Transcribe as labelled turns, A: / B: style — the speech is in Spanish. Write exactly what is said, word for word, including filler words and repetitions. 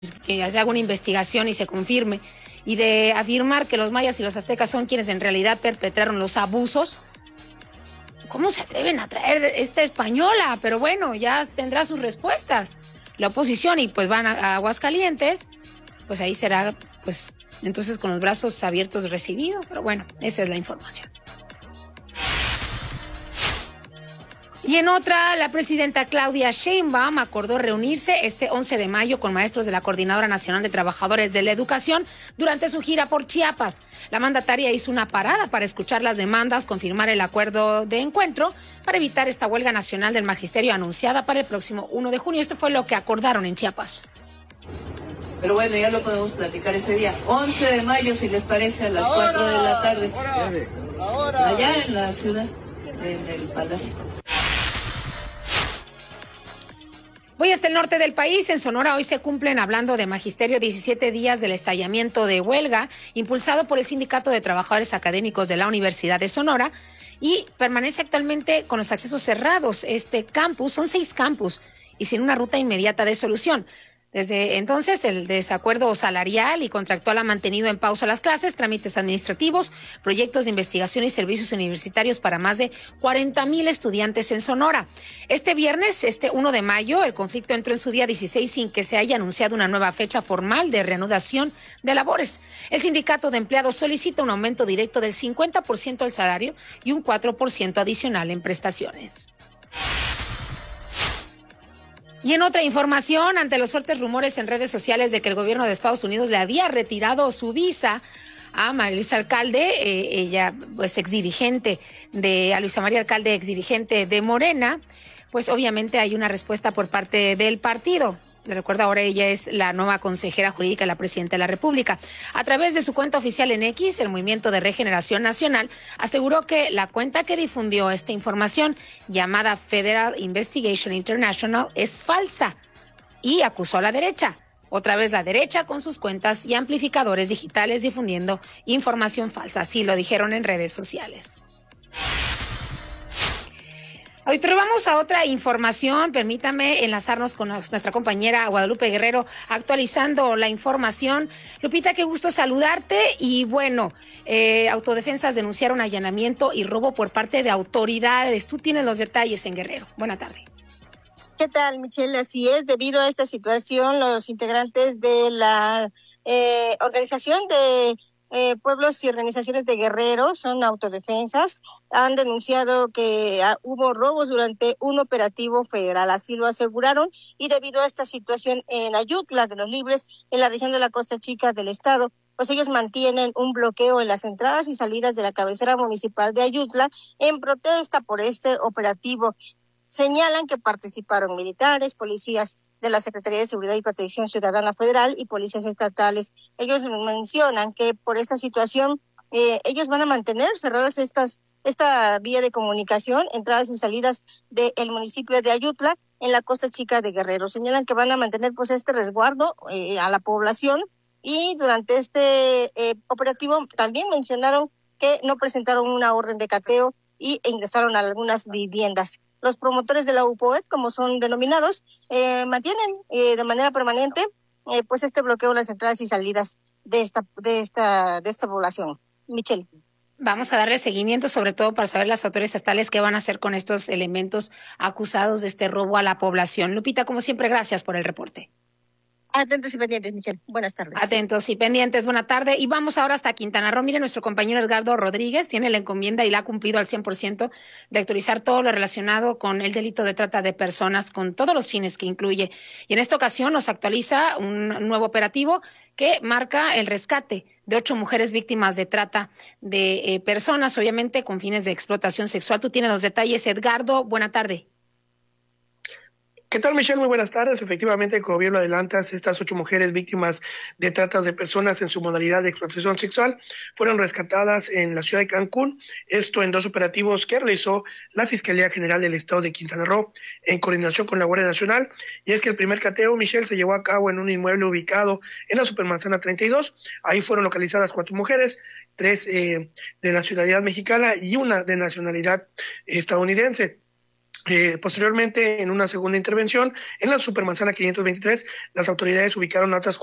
A: que se haga una investigación y se confirme, y de afirmar que los mayas y los aztecas son quienes en realidad perpetraron los abusos. ¿Cómo se atreven a traer esta española? Pero bueno, ya tendrá sus respuestas la oposición, y pues van a, a Aguascalientes, pues ahí será, pues entonces con los brazos abiertos recibido. Pero bueno, esa es la información. Y en otra, la presidenta Claudia Sheinbaum acordó reunirse este once de mayo con maestros de la Coordinadora Nacional de Trabajadores de la Educación durante su gira por Chiapas. La mandataria hizo una parada para escuchar las demandas, confirmar el acuerdo de encuentro para evitar esta huelga nacional del magisterio anunciada para el próximo primero de junio. Esto fue lo que acordaron en Chiapas.
B: Pero bueno, ya lo podemos platicar ese día. once de mayo, si les parece, a las ahora, cuatro de la tarde. Ahora, ahora. Allá en la ciudad, en el Palacio.
A: Voy hasta el norte del país. En Sonora hoy se cumplen, hablando de magisterio, diecisiete días del estallamiento de huelga impulsado por el Sindicato de Trabajadores Académicos de la Universidad de Sonora, y permanece actualmente con los accesos cerrados. Este campus, son seis campus, y sin una ruta inmediata de solución. Desde entonces, el desacuerdo salarial y contractual ha mantenido en pausa las clases, trámites administrativos, proyectos de investigación y servicios universitarios para más de cuarenta mil estudiantes en Sonora. Este viernes, este primero de mayo, el conflicto entró en su día dieciséis sin que se haya anunciado una nueva fecha formal de reanudación de labores. El sindicato de empleados solicita un aumento directo del cincuenta por ciento del salario y un cuatro por ciento adicional en prestaciones. Y en otra información, ante los fuertes rumores en redes sociales de que el gobierno de Estados Unidos le había retirado su visa a Marisa Alcalde, eh, ella pues exdirigente de, a Luisa María Alcalde, exdirigente de Morena, pues obviamente hay una respuesta por parte del partido. Le recuerdo, ahora ella es la nueva consejera jurídica de la presidenta de la República. A través de su cuenta oficial en X, el Movimiento de Regeneración Nacional aseguró que la cuenta que difundió esta información, llamada Federal Investigation International, es falsa, y acusó a la derecha. Otra vez la derecha con sus cuentas y amplificadores digitales difundiendo información falsa. Así lo dijeron en redes sociales. Ahorita vamos a otra información. Permítame enlazarnos con nuestra compañera Guadalupe Guerrero, actualizando la información. Lupita, qué gusto saludarte. Y bueno, eh, autodefensas denunciaron allanamiento y robo por parte de autoridades. Tú tienes los detalles en Guerrero. Buena tarde.
C: ¿Qué tal, Michelle? Así es, debido a esta situación, los integrantes de la eh, organización de Eh, pueblos y organizaciones de Guerrero, son autodefensas, han denunciado que ah, hubo robos durante un operativo federal, así lo aseguraron, y debido a esta situación en Ayutla de los Libres, en la región de la Costa Chica del estado, pues ellos mantienen un bloqueo en las entradas y salidas de la cabecera municipal de Ayutla en protesta por este operativo. Señalan que participaron militares, policías de la Secretaría de Seguridad y Protección Ciudadana Federal y policías estatales. Ellos mencionan que por esta situación eh, ellos van a mantener cerradas estas esta vía de comunicación, entradas y salidas del municipio de Ayutla en la Costa Chica de Guerrero. Señalan que van a mantener pues este resguardo eh, a la población, y durante este eh, operativo también mencionaron que no presentaron una orden de cateo y ingresaron a algunas viviendas. Los promotores de la U P O E T, como son denominados, eh, mantienen eh, de manera permanente eh, pues este bloqueo en las entradas y salidas de esta de esta de esta población. Michelle.
A: Vamos a darle seguimiento, sobre todo para saber las autoridades estatales qué van a hacer con estos elementos acusados de este robo a la población. Lupita, como siempre, gracias por el reporte.
C: Atentos y pendientes, Michelle. Buenas tardes.
A: Atentos y pendientes, buena tarde. Y vamos ahora hasta Quintana Roo. Mire, nuestro compañero Edgardo Rodríguez tiene la encomienda y la ha cumplido al cien por ciento de actualizar todo lo relacionado con el delito de trata de personas, con todos los fines que incluye. Y en esta ocasión nos actualiza un nuevo operativo que marca el rescate de ocho mujeres víctimas de trata de eh, personas, obviamente con fines de explotación sexual. Tú tienes los detalles, Edgardo. Buena tarde.
D: ¿Qué tal, Michelle? Muy buenas tardes. Efectivamente, como bien lo adelantas, estas ocho mujeres víctimas de trata de personas en su modalidad de explotación sexual fueron rescatadas en la ciudad de Cancún, esto en dos operativos que realizó la Fiscalía General del Estado de Quintana Roo en coordinación con la Guardia Nacional. Y es que el primer cateo, Michelle, se llevó a cabo en un inmueble ubicado en la Supermanzana treinta y dos. Ahí fueron localizadas cuatro mujeres, tres eh, de nacionalidad mexicana y una de nacionalidad estadounidense. Eh, posteriormente, en una segunda intervención, en la Supermanzana quinientos veintitrés, las autoridades ubicaron a otras